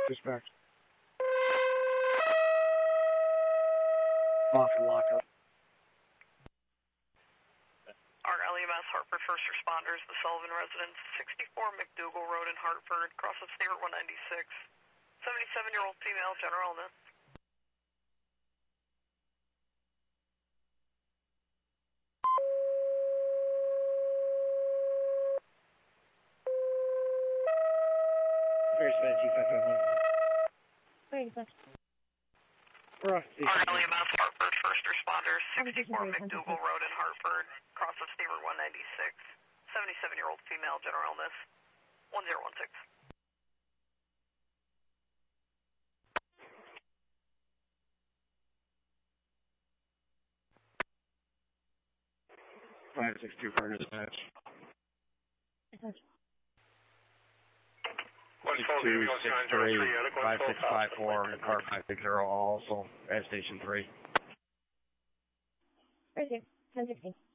Dispatch. Off lockup. RLEMS Hartford First Responders, the Sullivan residence, 64 McDougal Road in Hartford, cross of State Route 196. 77-year-old female, general illness. Very bad, G551. Very good. RLEMS Hartford First Responders, 64 McDougal Road in Hartford, cross of State Route 196. 77-year-old female, general illness. 1016. Five 6-2 for dispatch. 5654 and car 560 also at station 3. Right there. 1016.